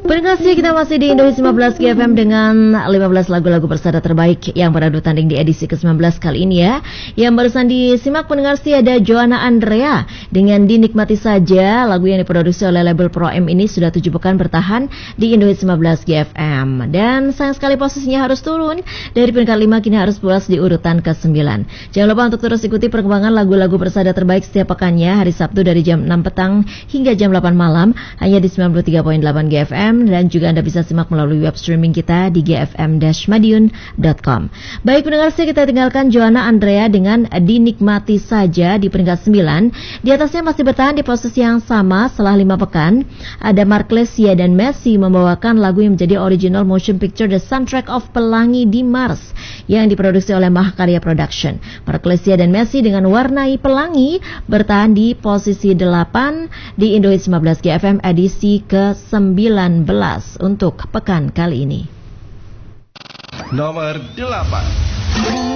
Pendengar setia, kita masih di Indonesia 15 GFM dengan 15 lagu-lagu persada terbaik yang beradu tanding di edisi ke-19 kali ini ya. Yang barusan disimak pendengar setia ada Joanna Andrea dengan Dinikmati Saja. Lagu yang diproduksi oleh label Pro M ini sudah 7 pekan bertahan di Indonesia 15 GFM. Dan sayang sekali posisinya harus turun dari peringkat 5 kini harus puas di urutan ke-9. Jangan lupa untuk terus ikuti perkembangan lagu-lagu persada terbaik setiap pekannya hari Sabtu dari jam 6 petang hingga jam 8 malam hanya di 93.8 GFM. Dan juga Anda bisa simak melalui web streaming kita di gfm-madiun.com. Baik pendengar, kita tinggalkan Joanna Andrea dengan Dinikmati Saja di peringkat 9. Di atasnya masih bertahan di posisi yang sama setelah 5 pekan. Ada Marklesia dan Messi membawakan lagu yang menjadi original motion picture The Soundtrack of Pelangi di Mars yang diproduksi oleh Mahakarya Production. Marklesia dan Messi dengan Warnai Pelangi bertahan di posisi 8 di Indonesia 15 GFM edisi ke-19 untuk pekan kali ini. Nomor 8.